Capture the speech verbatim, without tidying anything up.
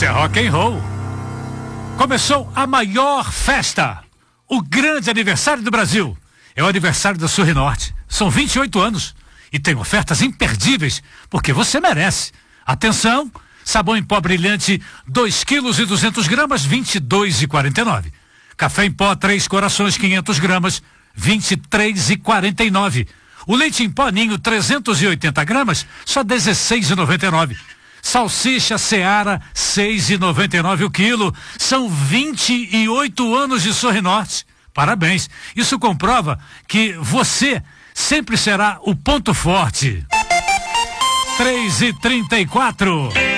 Isso é rock and roll. Começou a maior festa, o grande aniversário do Brasil. É o aniversário da Surrinorte. São vinte e oito anos e tem ofertas imperdíveis, porque você merece. Atenção, sabão em pó brilhante, dois quilos e duzentos gramas, vinte e dois reais e quarenta e nove centavos. Café em pó Três Corações, quinhentas gramas, vinte e três reais e quarenta e nove centavos. O leite em pó Ninho, trezentas e oitenta gramas, só dezesseis reais e noventa e nove centavos. Salsicha Seara, seis reais e noventa e nove centavos o quilo. São vinte e oito anos de Surrinorte. Parabéns. Isso comprova que você sempre será o ponto forte. três e trinta e quatro.